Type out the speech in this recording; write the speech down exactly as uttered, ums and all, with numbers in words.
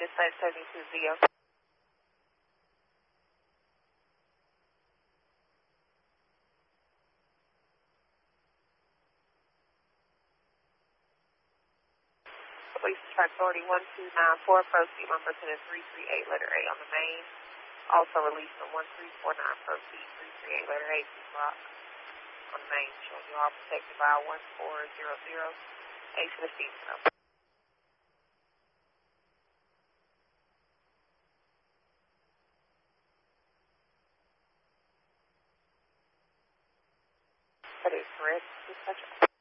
dispatch seventy-two Zio. Police track authority one two nine four, proceed one percent three three eight, letter A on the main. Also release from one three four nine, proceed three three eight, letter A, two block on the main, showing you all protected by one four zero zero, eight fifteen. That is correct. Dispatch.